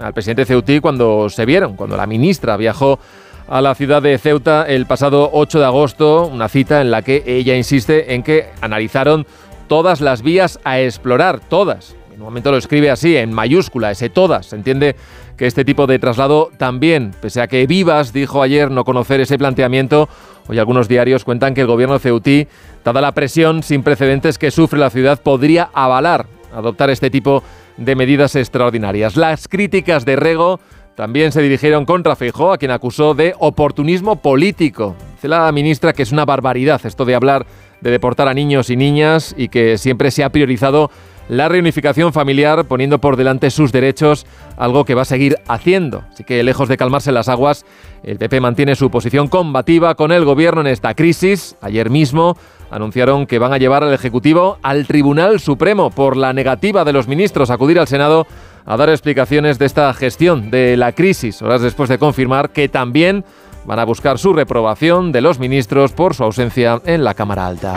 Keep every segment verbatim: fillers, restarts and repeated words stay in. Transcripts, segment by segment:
al presidente ceutí cuando se vieron, cuando la ministra viajó a la ciudad de Ceuta el pasado ocho de agosto, una cita en la que ella insiste en que analizaron todas las vías a explorar, todas. En un momento lo escribe así, en mayúscula, ese todas. Se entiende que este tipo de traslado también, pese a que Vivas dijo ayer no conocer ese planteamiento, hoy algunos diarios cuentan que el gobierno ceutí, dada la presión sin precedentes que sufre la ciudad, podría avalar adoptar este tipo de medidas extraordinarias. Las críticas de Rego también se dirigieron contra Feijóo, a quien acusó de oportunismo político. Dice la ministra que es una barbaridad esto de hablar de deportar a niños y niñas y que siempre se ha priorizado la reunificación familiar poniendo por delante sus derechos, algo que va a seguir haciendo. Así que lejos de calmarse las aguas, el P P mantiene su posición combativa con el gobierno en esta crisis. Ayer mismo anunciaron que van a llevar al Ejecutivo al Tribunal Supremo por la negativa de los ministros a acudir al Senado a dar explicaciones de esta gestión de la crisis, horas después de confirmar que también van a buscar su reprobación de los ministros por su ausencia en la Cámara Alta.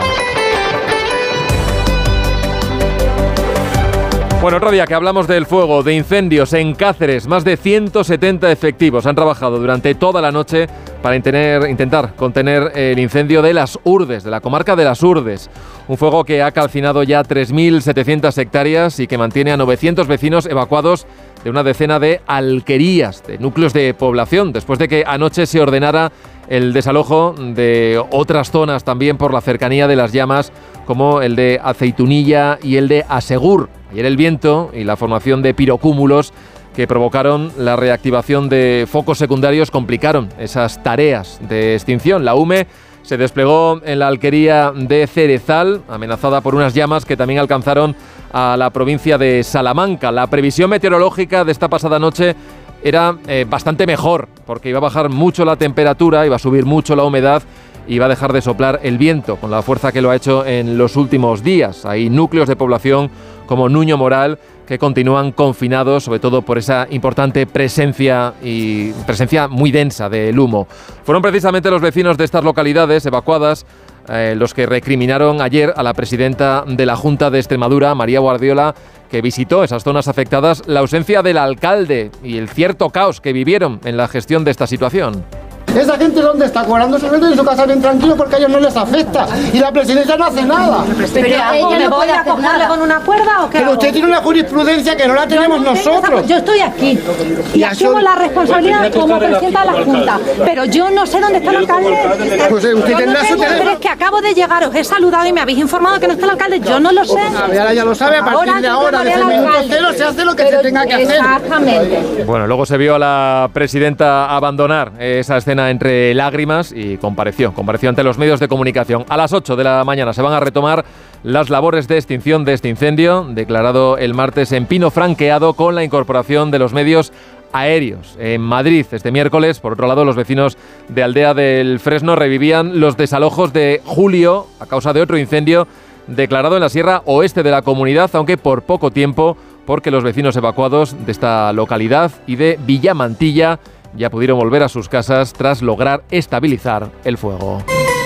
Bueno, otro día que hablamos del fuego, de incendios en Cáceres. Más de ciento setenta efectivos han trabajado durante toda la noche para intener, intentar contener el incendio de Las Urdes, de la comarca de Las Urdes. Un fuego que ha calcinado ya tres mil setecientas hectáreas y que mantiene a novecientos vecinos evacuados de una decena de alquerías, de núcleos de población, después de que anoche se ordenara el desalojo de otras zonas también por la cercanía de las llamas, como el de Aceitunilla y el de Asegur. Ayer el viento y la formación de pirocúmulos que provocaron la reactivación de focos secundarios complicaron esas tareas de extinción. La U M E se desplegó en la alquería de Cerezal, amenazada por unas llamas que también alcanzaron a la provincia de Salamanca. La previsión meteorológica de esta pasada noche era eh, bastante mejor, porque iba a bajar mucho la temperatura, iba a subir mucho la humedad y va a dejar de soplar el viento con la fuerza que lo ha hecho en los últimos días. Hay núcleos de población como Nuño Moral que continúan confinados, sobre todo por esa importante presencia y presencia muy densa del humo. Fueron precisamente los vecinos de estas localidades evacuadas eh, los que recriminaron ayer a la presidenta de la Junta de Extremadura, María Guardiola, que visitó esas zonas afectadas, la ausencia del alcalde y el cierto caos que vivieron en la gestión de esta situación. ¿Esa gente dónde está? Cobrando su sueldo en su casa bien tranquilo porque a ellos no les afecta. Y la presidencia no hace nada. ¿Pero ella no puede acogerle con una cuerda o qué? Pero usted tiene una jurisprudencia que no la tenemos nosotros. Yo estoy aquí y asumo la responsabilidad como presidenta de la Junta. Pero yo no sé dónde está el alcalde. Pues usted tendrá su teléfono. Pero es que acabo de llegar, os he saludado y me habéis informado que no está el alcalde. Yo no lo sé. Ahora ya lo sabe, a partir de ahora, desde el minuto cero, se hace lo que se tenga que hacer. Exactamente. Bueno, luego se vio a la presidenta abandonar esa escena entre lágrimas y compareció, compareció ante los medios de comunicación. A las ocho de la mañana se van a retomar las labores de extinción de este incendio, declarado el martes en Pino Franqueado, con la incorporación de los medios aéreos. En Madrid, este miércoles, por otro lado, los vecinos de Aldea del Fresno revivían los desalojos de julio a causa de otro incendio declarado en la sierra oeste de la comunidad, aunque por poco tiempo, porque los vecinos evacuados de esta localidad y de Villamantilla ya pudieron volver a sus casas tras lograr estabilizar el fuego.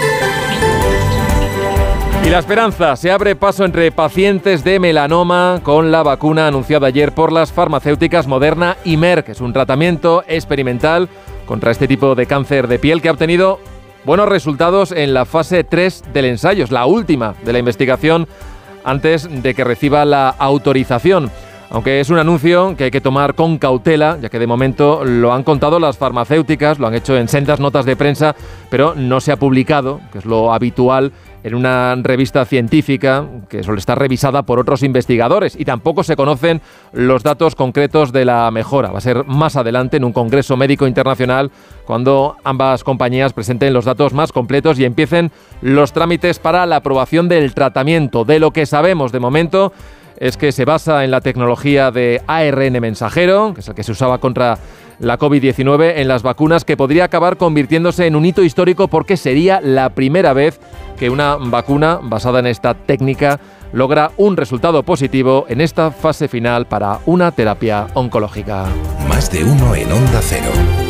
Y la esperanza, se abre paso entre pacientes de melanoma con la vacuna anunciada ayer por las farmacéuticas Moderna y Merck. Es un tratamiento experimental contra este tipo de cáncer de piel que ha obtenido buenos resultados en la fase tres del ensayo, la última de la investigación antes de que reciba la autorización. Aunque es un anuncio que hay que tomar con cautela, ya que de momento lo han contado las farmacéuticas, lo han hecho en sendas notas de prensa, pero no se ha publicado, que es lo habitual en una revista científica que suele estar revisada por otros investigadores, y tampoco se conocen los datos concretos de la mejora. Va a ser más adelante en un congreso médico internacional cuando ambas compañías presenten los datos más completos y empiecen los trámites para la aprobación del tratamiento. De lo que sabemos de momento es que se basa en la tecnología de A R N mensajero, que es el que se usaba contra la covid diecinueve, en las vacunas, que podría acabar convirtiéndose en un hito histórico porque sería la primera vez que una vacuna basada en esta técnica logra un resultado positivo en esta fase final para una terapia oncológica. Más de uno en Onda Cero.